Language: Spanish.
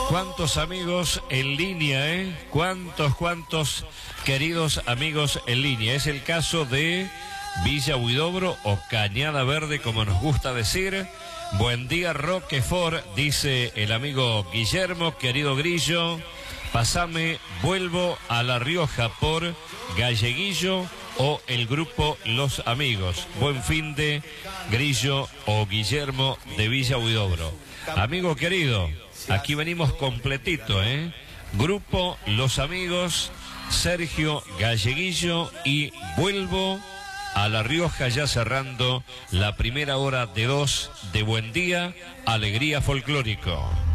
Cuántos amigos en línea, ¿eh? Cuántos queridos amigos en línea. Es el caso de Villa Huidobro o Cañada Verde, como nos gusta decir. Buen día, Roquefort, dice el amigo Guillermo, querido Grillo. Pasame, vuelvo a La Rioja por Galleguillo o el grupo Los Amigos. Buen fin de Grillo o Guillermo de Villa Huidobro. Amigo querido, aquí venimos completito, ¿eh? Grupo Los Amigos, Sergio Galleguillo y vuelvo a La Rioja, ya cerrando la primera hora de 2 de Buen Día, Alegría Folclórico.